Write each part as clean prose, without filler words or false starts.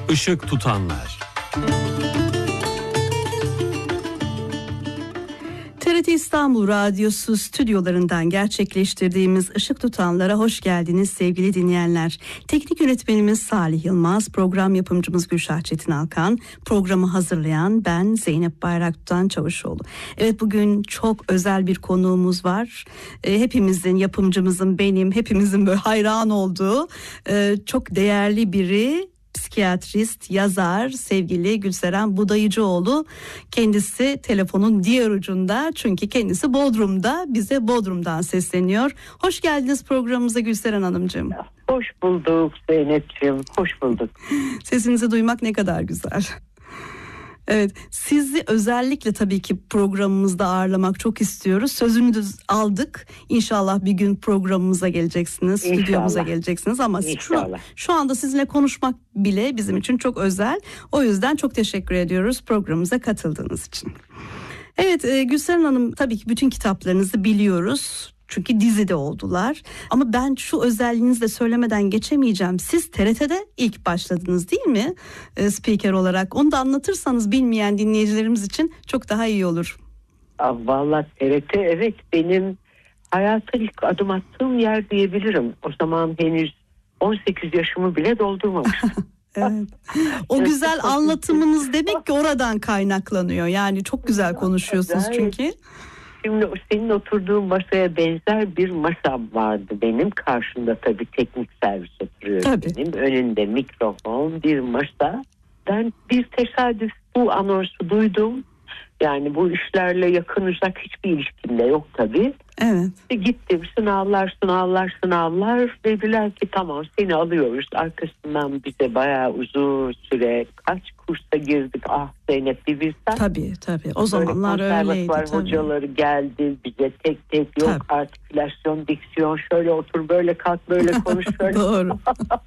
Işık tutanlar. TRT İstanbul Radyosu stüdyolarından gerçekleştirdiğimiz Işık Tutanlar'a hoş geldiniz sevgili dinleyenler. Teknik yönetmenimiz Salih Yılmaz, program yapımcımız Gülşah Çetin Alkan, programı hazırlayan ben Zeynep Bayraktutan Çavuşoğlu. Evet, bugün çok özel bir konuğumuz var. Hepimizin, yapımcımızın, benim, hepimizin böyle hayran olduğu çok değerli biri. Psikiyatrist, yazar, sevgili Gülseren Budayıcıoğlu. Kendisi telefonun diğer ucunda, çünkü kendisi Bodrum'da, bize Bodrum'dan sesleniyor. Hoş geldiniz programımıza Gülseren Hanımcığım. Hoş bulduk Zeynep'ciğim, hoş bulduk. Sesinizi duymak ne kadar güzel. Evet, sizi özellikle tabii ki programımızda ağırlamak çok istiyoruz. Sözünü de aldık. İnşallah bir gün programımıza geleceksiniz, stüdyomuza geleceksiniz. Ama şu anda sizinle konuşmak bile bizim için çok özel. O yüzden çok teşekkür ediyoruz programımıza katıldığınız için. Evet, Gülseren Hanım, tabii ki bütün kitaplarınızı biliyoruz. Çünkü dizide oldular. Ama ben şu özelliğinizi de söylemeden geçemeyeceğim. Siz TRT'de ilk başladınız değil mi? Spiker olarak. Onu da anlatırsanız bilmeyen dinleyicilerimiz için çok daha iyi olur. Vallahi TRT evet benim hayata ilk adım attığım yer diyebilirim. O zaman henüz 18 yaşımı bile doldurmamıştım. Evet. O güzel anlatımınız demek ki oradan kaynaklanıyor. Yani çok güzel konuşuyorsunuz çünkü. Şimdi senin oturduğun masaya benzer bir masam vardı benim. Karşımda tabii teknik servis oturuyor benim. Önünde mikrofon, bir masa. Ben bir tesadüf bu anonsu duydum. Yani bu işlerle yakın uzak hiçbir ilişkim de yok tabii. Evet. Gittim sınavlar. Dediler ki tamam seni alıyoruz. Arkasından bize bayağı uzun süre kaç kursa girdik. Ah Zeynep bir bilsen. Tabii. O zamanlar öyleydi. Hocaları geldi bize tek tek yok tabii. Artikülasyon, diksiyon, şöyle otur böyle kalk böyle konuş şöyle. Doğru.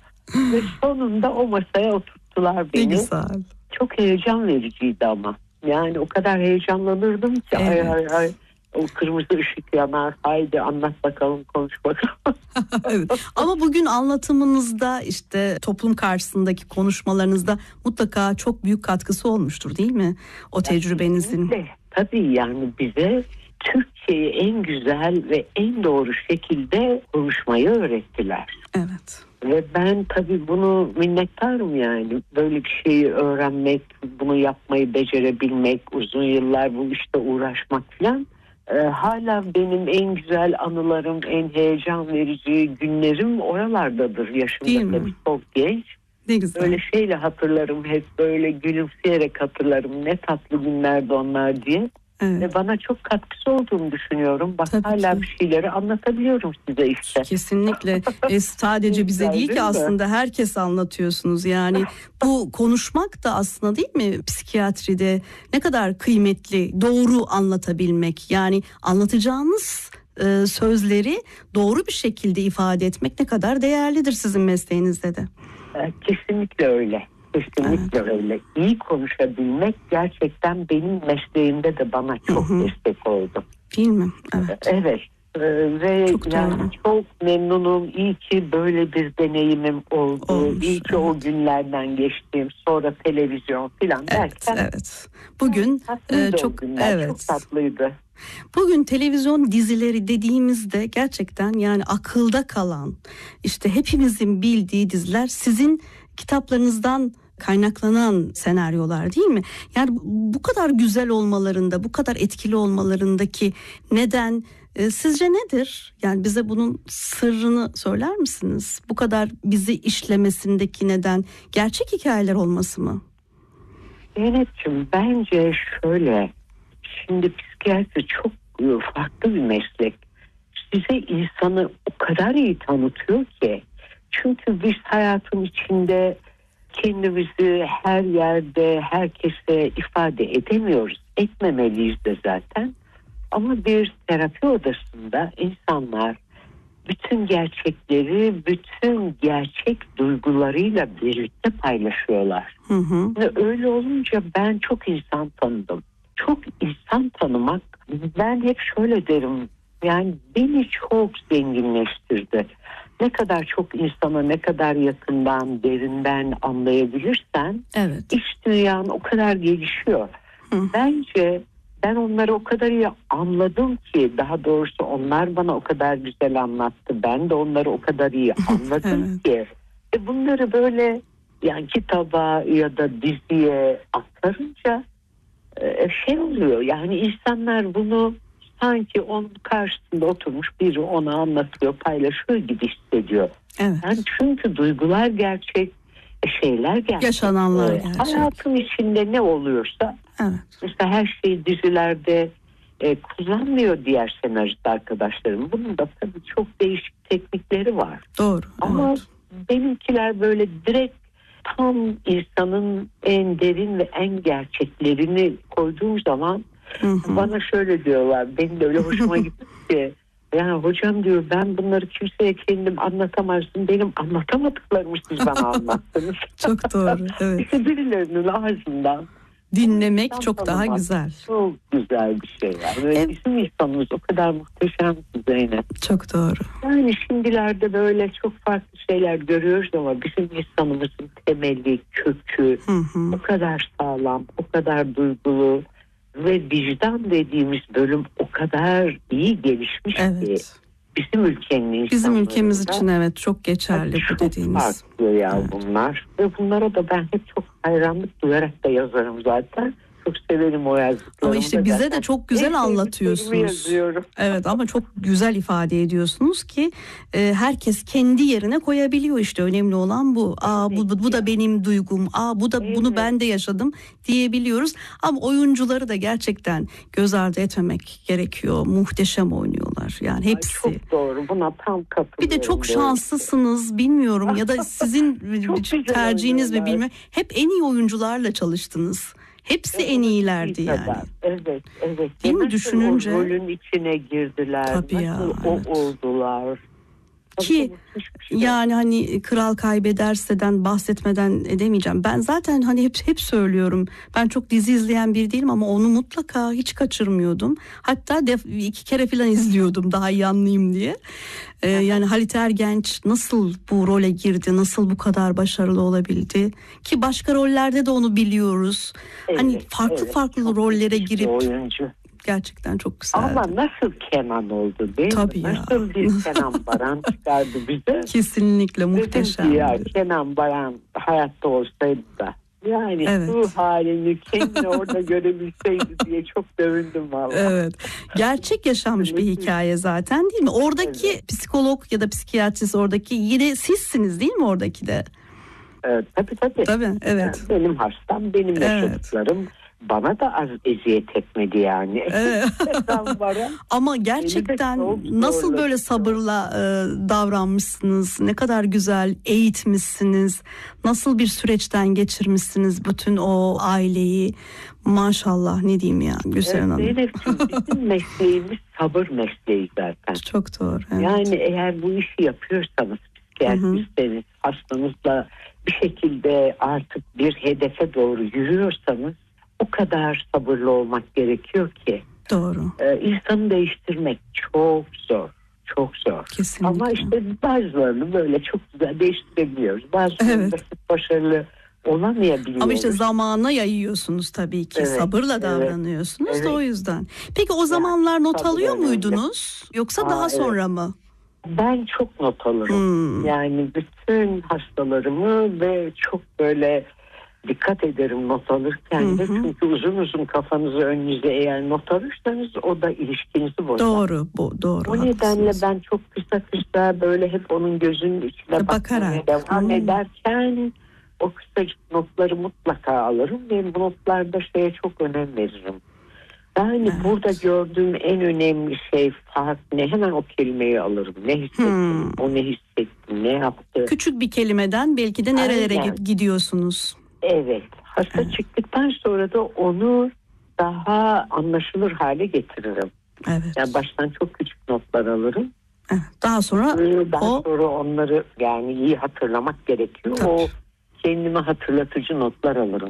Ve sonunda o masaya oturttular beni. Ne güzel. Çok heyecan vericiydi ama. Yani o kadar heyecanlanırdım ki evet. ay. O kırmızı ışık yanar. Haydi anlat bakalım, konuş bakalım. Evet. Ama bugün anlatımınızda, işte toplum karşısındaki konuşmalarınızda mutlaka çok büyük katkısı olmuştur değil mi? O tecrübenizin. Tabii yani bize Türkçeyi en güzel ve en doğru şekilde konuşmayı öğrettiler. Evet. Ve ben tabii bunu minnettarım yani. Böyle bir şeyi öğrenmek, bunu yapmayı becerebilmek, uzun yıllar bu işte uğraşmak falan. Hala benim en güzel anılarım, en heyecan verici günlerim oralardadır. Yaşımda tabii çok genç. Ne güzel. Böyle şeyle hatırlarım, hep böyle gülümseyerek hatırlarım. Ne tatlı günlerdi onlar diye. Evet. Ve bana çok katkısı olduğunu düşünüyorum. Bak tabii hala ki. Bir şeyleri anlatabiliyorum size işte. Kesinlikle. Sadece bize değil ki aslında herkes anlatıyorsunuz. Yani bu konuşmak da aslında değil mi psikiyatride ne kadar kıymetli, doğru anlatabilmek. Yani anlatacağınız sözleri doğru bir şekilde ifade etmek ne kadar değerlidir sizin mesleğinizde de. Kesinlikle öyle. Kesinlikle öyle. İyi konuşabilmek gerçekten benim mesleğimde de bana çok destek oldu. Değil mi? Evet. Ve çok yani çok memnunum. İyi ki böyle bir deneyimim oldu. Olmuş, İyi ki o günlerden geçtim. Sonra televizyon filan derken. Evet. Bugün çok çok tatlıydı. Bugün televizyon dizileri dediğimizde gerçekten yani akılda kalan, işte hepimizin bildiği diziler sizin kitaplarınızdan kaynaklanan senaryolar değil mi? Yani bu kadar güzel olmalarında, bu kadar etkili olmalarındaki neden sizce nedir? Yani bize bunun sırrını söyler misiniz? Bu kadar bizi işlemesindeki neden gerçek hikayeler olması mı? Zeynep'ciğim bence şöyle. Şimdi psikiyatri çok farklı bir meslek. Size insanı o kadar iyi tanıtıyor ki. Çünkü biz hayatın içinde kendimizi her yerde herkese ifade edemiyoruz. Etmemeliyiz de zaten. Ama bir terapi odasında insanlar bütün gerçekleri, bütün gerçek duygularıyla birlikte paylaşıyorlar. Ve öyle olunca ben çok insan tanıdım. Çok insan tanımak, ben hep şöyle derim, yani beni çok zenginleştirdi. ne kadar çok insana ne kadar yakından, derinden anlayabilirsen iç dünyan o kadar gelişiyor. Bence ben onları o kadar iyi anladım ki, daha doğrusu onlar bana o kadar güzel anlattı. Ben de onları o kadar iyi anladım ki. Bunları böyle yani kitaba ya da diziye aktarınca şey oluyor. Yani insanlar bunu sanki onun karşısında oturmuş biri ona anlatıyor, paylaşıyor gibi hissediyor. Yani çünkü duygular gerçek, şeyler gerçek. Yaşananlar gerçek. Hayatın içinde ne oluyorsa mesela her şeyi dizilerde kullanmıyor diğer senarist arkadaşlarım. Bunun da tabii çok değişik teknikleri var. Doğru. Ama benimkiler böyle direkt tam insanın en derin ve en gerçeklerini koyduğum zaman bana şöyle diyorlar. Benim de öyle hoşuma gitti ki. Yani hocam diyor, ben bunları kimseye kendim anlatamazdım. Benim anlatamadıklarımı siz bana anlattınız. Çok doğru. Evet. İşte birilerinin ağzından dinlemek çok daha güzel. Çok güzel bir şey yani. Bizim insanımız o kadar muhteşem ki Zeynep. Çok doğru. Yani şimdilerde böyle çok farklı şeyler görüyoruz ama bizim insanımızın temeli, kökü o kadar sağlam, o kadar duygulu ve vicdan dediğimiz bölüm o kadar iyi gelişmiş ki bizim ülkenin bizim ülkemiz için çok geçerli bu dediğiniz. Çok farklı ya bunlar ve bunlara da ben hep çok hayranlık duyarak da yazarım zaten. Çok severim o yazdıklarımı. Ama işte bize de çok güzel anlatıyorsunuz. Evet, ama çok güzel ifade ediyorsunuz ki herkes kendi yerine koyabiliyor, işte önemli olan bu. Bu da benim duygum. Bunu ben de yaşadım diyebiliyoruz. Ama oyuncuları da gerçekten göz ardı etmemek gerekiyor. Muhteşem oynuyorlar. Yani hepsi. Çok doğru. Buna tam katılıyorum. Bir de çok şanslısınız, bilmiyorum ya da sizin tercihiniz mi bilmiyorum. Hep en iyi oyuncularla çalıştınız. Hepsi en iyilerdi yani. Evet. Değil mi, düşününce? O rolün içine girdiler. Tabii nasıl o oldular. Ki yani hani Kral Kaybederse'den bahsetmeden edemeyeceğim. Ben zaten hani hep söylüyorum. Ben çok dizi izleyen biri değilim ama onu mutlaka hiç kaçırmıyordum. Hatta 2 kere falan izliyordum daha iyi anlayayım diye. Yani Halit Ergenç nasıl bu role girdi? Nasıl bu kadar başarılı olabildi? Ki başka rollerde de onu biliyoruz. Hani farklı rollere girip oyuncu. Gerçekten çok güzeldi. Ama nasıl Kenan oldu değil Tabii mi? Nasıl bir Kenan Baran çıkardı bize? Kesinlikle muhteşem. Ya Kenan Baran hayatta olsaydı da yani bu halini kendini orada görebilseydi diye çok övündüm vallahi. Evet. Gerçek yaşanmış bir hikaye zaten, değil mi? Oradaki psikolog ya da psikiyatrist, oradaki yine sizsiniz değil mi oradaki de? Tabii. Tabii, evet. Yani benim hastam, benim yaşadıklarım bana da az eziyet etmedi yani. Ama gerçekten nasıl böyle sabırla davranmışsınız, ne kadar güzel eğitmişsiniz, nasıl bir süreçten geçirmişsiniz bütün o aileyi, maşallah, ne diyeyim ya Gülseren Hanım. Bizim mesleğimiz sabır mesleği zaten. Çok doğru. Evet. Yani eğer bu işi yapıyorsanız, psikiyatristeniz, hastanızla bir şekilde artık bir hedefe doğru yürüyorsanız o kadar sabırlı olmak gerekiyor ki. Doğru. İnsanı değiştirmek çok zor. Çok zor. Kesinlikle. Ama işte bazılarını böyle çok güzel değiştirebiliyoruz. Bazılarını da başarılı olamayabiliyoruz. Ama işte zamana yayıyorsunuz tabii ki. Sabırla davranıyorsunuz da o yüzden. Peki o zamanlar not alıyor muydunuz? Yoksa daha sonra mı? Ben çok not alırım. Yani bütün hastalarımı ve çok böyle dikkat ederim not alırken de. Çünkü uzun kafanızı önünüze eğer not alırsanız o da ilişkinizi bozar. Doğru. O nedenle ben çok kısa böyle hep onun gözünün içine bakmaya devam ederken o kısacık notları mutlaka alırım ve bu notlarda şeye çok önem veririm. Yani burada gördüğüm en önemli şey fark ne? Hemen o kelimeyi alırım. Ne hissettim, o ne hissetti, ne yaptı. Küçük bir kelimeden belki de nerelere gidiyorsunuz. Evet. Hasta çıktıktan sonra da onu daha anlaşılır hale getiririm. Evet. Yani baştan çok küçük notlar alırım. Daha sonra sonra onları yani iyi hatırlamak gerekiyor. Tabii. O kendime hatırlatıcı notlar alırım hep.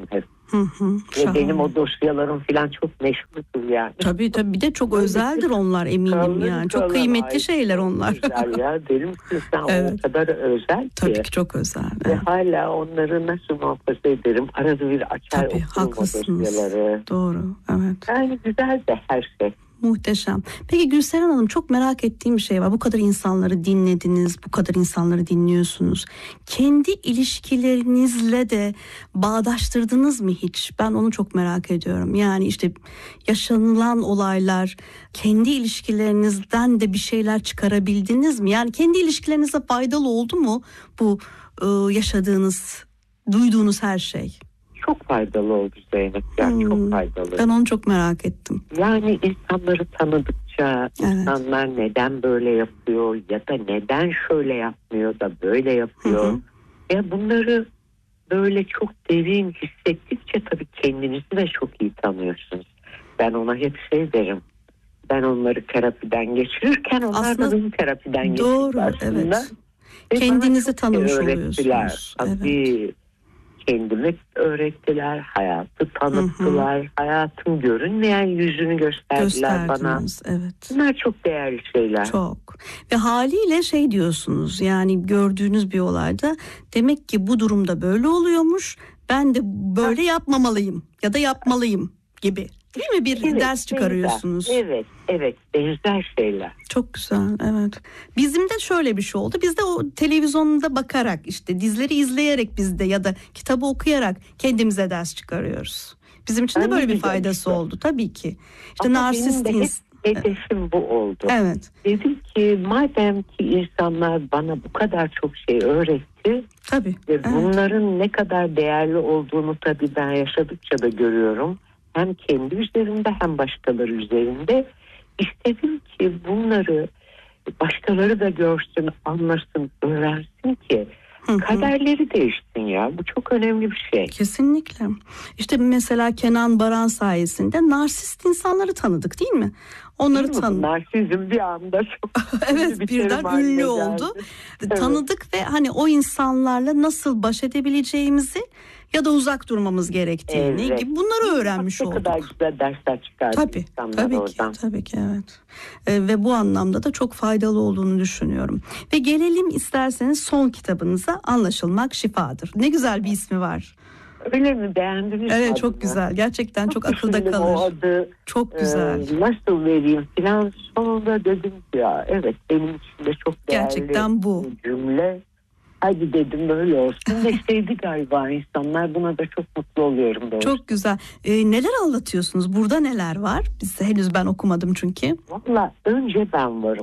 Ve benim o dosyalarım falan çok meşhurdur yani. Tabii bir de çok özeldir onlar, eminim yani. Çok kıymetli şeyler onlar. Güzel ya, derim ki sen evet. O kadar özel ki. Tabii ki çok özel. Ve hala onları nasıl muhafaza ederim? Arada bir açar okurum o dosyaları. Doğru, evet. Yani güzel de her şey. Muhteşem. Peki Gülseren Hanım, çok merak ettiğim bir şey var. Bu kadar insanları dinlediniz, bu kadar insanları dinliyorsunuz. Kendi ilişkilerinizle de bağdaştırdınız mı hiç? Ben onu çok merak ediyorum. Yani işte yaşanılan olaylar, kendi ilişkilerinizden de bir şeyler çıkarabildiniz mi? Yani kendi ilişkilerinize faydalı oldu mu bu yaşadığınız, duyduğunuz her şey? Çok faydalı oldu Zeynep. Yani çok faydalı. Ben onu çok merak ettim. Yani insanları tanıdıkça insanlar neden böyle yapıyor ya da neden şöyle yapmıyor da böyle yapıyor. Ya bunları böyle çok derin hissettikçe tabii kendinizi de çok iyi tanıyorsunuz. Ben ona hep şey derim. Ben onları terapiden geçirirken onlar da beni terapiden geçirir. Doğru, evet. Kendinizi tanımış oluyorsunuz. Tabii. Evet. Kendimi öğrettiler, hayatı tanıttılar, hayatın görünmeyen yüzünü gösterdiler bana. Evet. Bunlar çok değerli şeyler. Çok. Ve haliyle şey diyorsunuz, yani gördüğünüz bir olayda demek ki bu durumda böyle oluyormuş, ben de böyle yapmamalıyım ya da yapmalıyım gibi. Değil mi? Bir ders çıkarıyorsunuz. Evet, benzer şeyler. Çok güzel, evet. Bizim de şöyle bir şey oldu. Biz de o televizyonda bakarak, işte dizileri izleyerek biz de ya da kitabı okuyarak kendimize ders çıkarıyoruz. Bizim için de böyle bir faydası oldu tabii ki. İşte narsist hedefim bu oldu. Evet. Dedim ki madem ki insanlar bana bu kadar çok şey öğretti. Tabii. Ve bunların ne kadar değerli olduğunu tabii ben yaşadıkça da görüyorum. Hem kendi üzerimde hem başkaları üzerinde. İstedim ki bunları başkaları da görsün, anlasın, öğrensin ki kaderleri değişsin ya. Bu çok önemli bir şey. Kesinlikle. İşte mesela Kenan Baran sayesinde narsist insanları tanıdık, değil mi? Onları tanıdık. Narsizm bir anda çok evet, birden ünlü oldu. Evet. Tanıdık ve hani o insanlarla nasıl baş edebileceğimizi ya da uzak durmamız gerektiğini gibi bunları öğrenmiş olduk. Ne kadar güzel dersler çıkardı insanlar oradan. Tabii ki evet. Ve bu anlamda da çok faydalı olduğunu düşünüyorum. Ve gelelim isterseniz son kitabınıza, Anlaşılmak Şifadır. Ne güzel bir ismi var. Öyle mi, beğendiniz? Evet, çok güzel. Gerçekten çok akılda kalır. O adı, çok güzel. Nasıl vereyim filan, sonunda dedim ki ya evet, benim için de çok değerli. Gerçekten bu cümle. Hadi dedim böyle olsun ve sevdi galiba insanlar. Buna da çok mutlu oluyorum doğrusu. Çok güzel. Neler anlatıyorsunuz? Burada neler var? Henüz ben okumadım çünkü. Valla önce ben varım.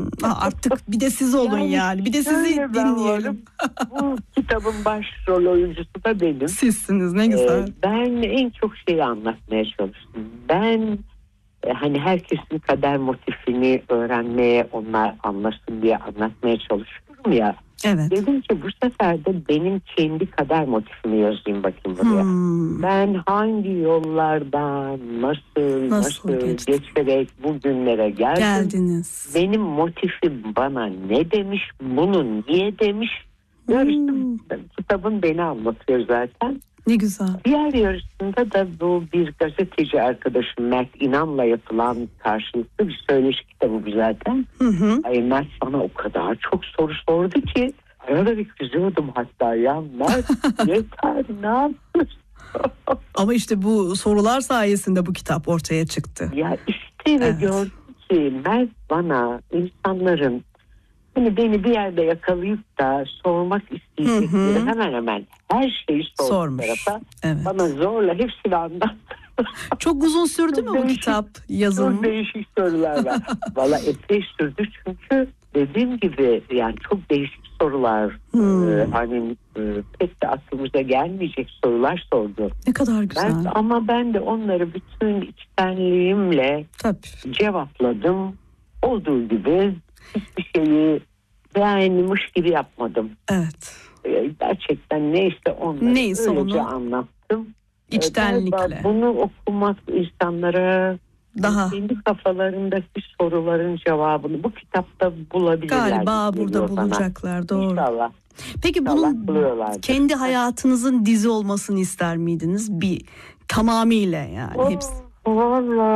Artık bir de siz olun yani. Bir de sizi dinleyelim. Bu kitabın başrol oyuncusu da benim. Sizsiniz, ne güzel. Ben en çok şeyi anlatmaya çalıştım. Ben hani herkesin kader motifini öğrenmeye, onlar anlasın diye anlatmaya çalışıyorum ya. Evet. Dedim ki bu sefer de benim kendi kader motifimi yazayım bakayım buraya. Ben hangi yollardan nasıl geçerek bugünlere geldiniz. Benim motifim bana ne demiş, bunu niye demiş. Yarıştım. Kitabın beni anlatıyor zaten. Ne güzel. Diğer yarışında da bu bir gazeteci arkadaşım Mert İnan'la yapılan karşılıklı bir söyleşi kitabı bu zaten. Ay Mert bana o kadar çok soru sordu ki arada bir kızıyordum hatta, ya Mert yeter ne yapıyorsun? Ama işte bu sorular sayesinde bu kitap ortaya çıktı. Ya işte ve gördüm ki Mert bana insanların hani beni bir yerde yakalayıp da sormak isteyecekleri hemen hemen her şeyi sormuş. Evet. Bana zorla hepsini anlattı. Çok uzun sürdü mü bu kitap yazımı? Çok değişik sorular var. Valla epey sürdü çünkü dediğim gibi yani çok değişik sorular. Hani pek de aklımıza gelmeyecek sorular sordu. Ne kadar güzel. Ama ben de onları bütün içtenliğimle cevapladım. Olduğu gibi hiçbir şeyi beğenmiş gibi yapmadım. Evet. Gerçekten neyse onları öylece anlattım. İçtenlikle. Bunu okumak insanlara daha kendi kafalarındaki soruların cevabını bu kitapta bulabilirler. Galiba burada bulacaklar. Doğru. İnşallah. Peki bunun kendi hayatınızın dizi olmasını ister miydiniz? Bir tamamıyla yani hepsi. Vallahi